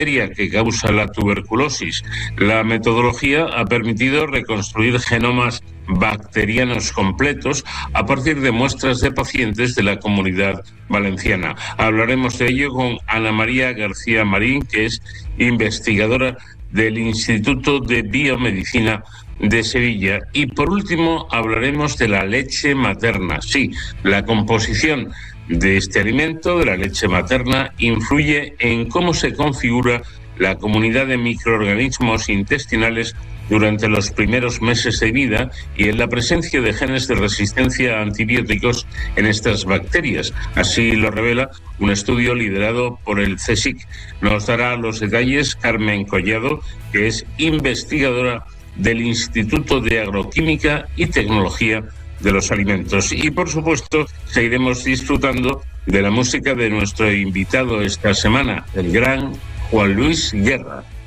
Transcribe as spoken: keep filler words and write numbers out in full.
bacteria que causa la tuberculosis. La metodología ha permitido reconstruir genomas bacterianos completos a partir de muestras de pacientes de la Comunidad Valenciana. Hablaremos de ello con Ana María García Marín, que es investigadora del Instituto de Biomedicina de Sevilla. Y por último hablaremos de la leche materna. Sí, la composición de este alimento, de la leche materna, influye en cómo se configura la comunidad de microorganismos intestinales durante los primeros meses de vida y en la presencia de genes de resistencia a antibióticos en estas bacterias. Así lo revela un estudio liderado por el CSIC. Nos dará los detalles Carmen Collado, que es investigadora del Instituto de Agroquímica y Tecnología de los Alimentos. Y por supuesto seguiremos disfrutando de la música de nuestro invitado esta semana, el gran Juan Luis Guerra.